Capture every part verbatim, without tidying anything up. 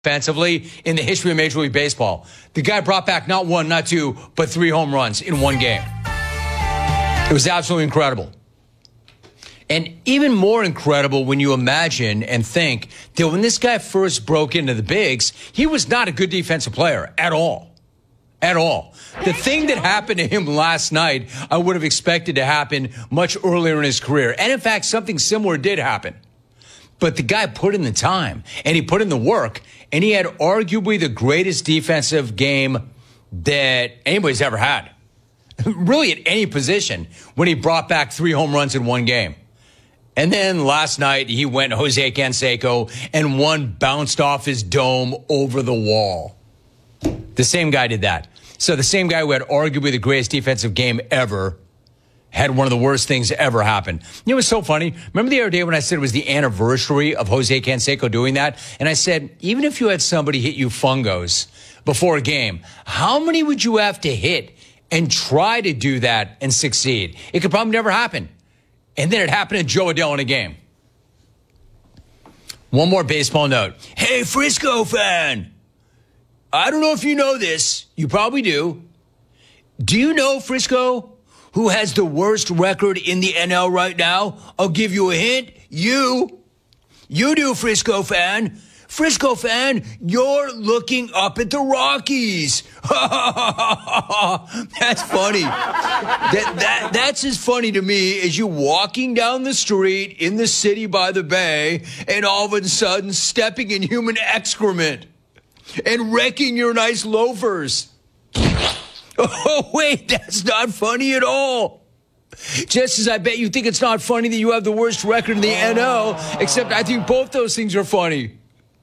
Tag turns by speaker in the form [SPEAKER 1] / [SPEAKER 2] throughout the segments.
[SPEAKER 1] offensively in the history of Major League Baseball. The guy brought back not one, not two, but three home runs in one game. It was absolutely incredible. And even more incredible when you imagine and think that when this guy first broke into the bigs, he was not a good defensive player at all. At all. The thing that happened to him last night, I would have expected to happen much earlier in his career. And in fact, something similar did happen. But the guy put in the time, and he put in the work, and he had arguably the greatest defensive game that anybody's ever had. Really at any position when he brought back three home runs in one game. And then last night, he went Jose Canseco, and one bounced off his dome over the wall. The same guy did that. So the same guy who had arguably the greatest defensive game ever had one of the worst things ever happen. You know, it was so funny. Remember the other day when I said it was the anniversary of Jose Canseco doing that? And I said, even if you had somebody hit you fungos before a game, how many would you have to hit and try to do that and succeed? It could probably never happen. And then it happened to Joe Adell in a game. One more baseball note. Hey, Frisco fan. I don't know if you know this. You probably do. Do you know, Frisco, who has the worst record in the N L right now? I'll give you a hint. You. You do, Frisco fan. Frisco fan, you're looking up at the Rockies. That's funny. That, that, that's as funny to me as you walking down the street in the city by the bay and all of a sudden stepping in human excrement and wrecking your nice loafers. Oh, wait, that's not funny at all. Just as I bet you think it's not funny that you have the worst record in the N L, except I think both those things are funny.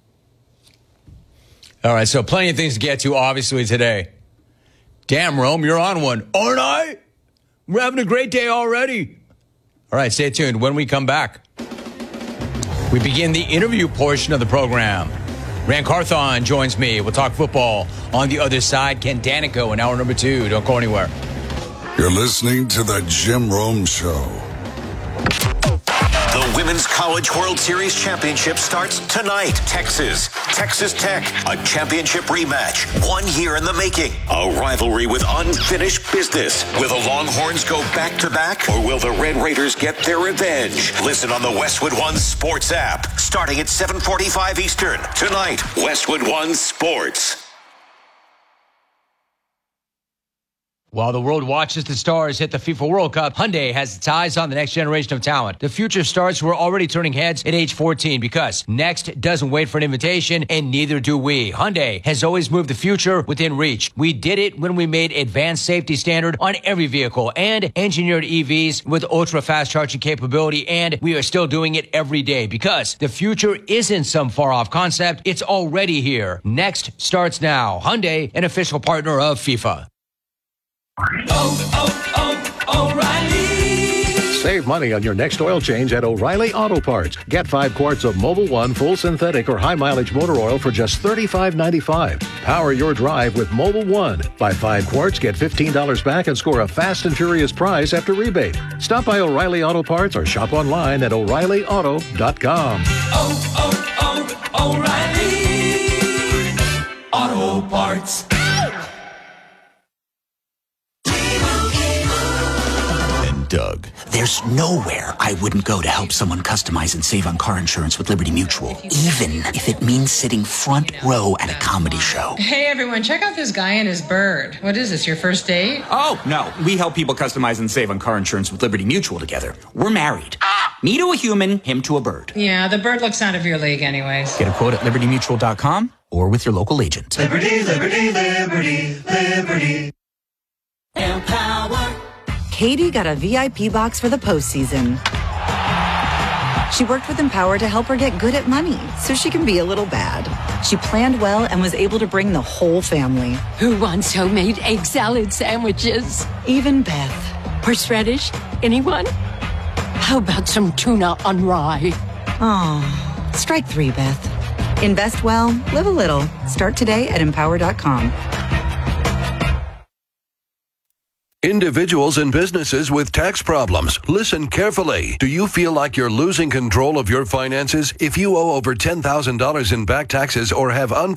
[SPEAKER 1] All right, so plenty of things to get to, obviously, today. Damn, Rome, you're on one. Aren't I? We're having a great day already. All right, stay tuned. When we come back, we begin the interview portion of the program. Rand Carthon joins me. We'll talk football on the other side. Ken Danico in hour number two. Don't go anywhere.
[SPEAKER 2] You're listening to The Jim Rome Show.
[SPEAKER 3] The Women's College World Series Championship starts tonight. Texas, Texas Tech, a championship rematch. One year in the making. A rivalry with unfinished business. Will the Longhorns go back-to-back, or will the Red Raiders get their revenge? Listen on the Westwood One Sports app. Starting at seven forty-five Eastern. Tonight, Westwood One Sports.
[SPEAKER 1] While the world watches the stars hit the FIFA World Cup, Hyundai has its eyes on the next generation of talent. The future stars who are already turning heads at age fourteen, because next doesn't wait for an invitation, and neither do we. Hyundai has always moved the future within reach. We did it when we made advanced safety standard on every vehicle and engineered E Vs with ultra-fast charging capability, and we are still doing it every day, because the future isn't some far-off concept. It's already here. Next starts now. Hyundai, an official partner of FIFA.
[SPEAKER 4] Oh, oh, oh, O'Reilly.
[SPEAKER 5] Save money on your next oil change at O'Reilly Auto Parts. Get five quarts of Mobil One full synthetic or high mileage motor oil for just thirty-five ninety-five. Power your drive with Mobil One. Buy five quarts, get fifteen dollars back, and score a fast and furious prize after rebate. Stop by O'Reilly Auto Parts or shop online at O'Reilly Auto dot com.
[SPEAKER 4] Oh, oh, oh, O'Reilly Auto Parts.
[SPEAKER 3] Doug.
[SPEAKER 6] There's nowhere I wouldn't go to help someone customize and save on car insurance with Liberty Mutual, even if it means sitting front row at a comedy show.
[SPEAKER 7] Hey everyone, check out this guy and his bird. What is this, your first date?
[SPEAKER 8] Oh, no. We help people customize and save on car insurance with Liberty Mutual together. We're married. Me to a human, him to a bird.
[SPEAKER 7] Yeah, the bird looks out of your league anyways.
[SPEAKER 8] Get a quote at liberty mutual dot com or with your local agent.
[SPEAKER 4] Liberty, liberty, liberty, liberty. Empower.
[SPEAKER 9] Katie got a V I P box for the postseason. She worked with Empower to help her get good at money so she can be a little bad. She planned well and was able to bring the whole family.
[SPEAKER 10] Who wants homemade egg salad sandwiches?
[SPEAKER 9] Even Beth.
[SPEAKER 10] Horseradish? Anyone? How about some tuna on rye?
[SPEAKER 9] Oh, strike three, Beth. Invest well, live a little. Start today at empower dot com.
[SPEAKER 11] Individuals and businesses with tax problems, listen carefully. Do you feel like you're losing control of your finances? If you owe over ten thousand dollars in back taxes or have un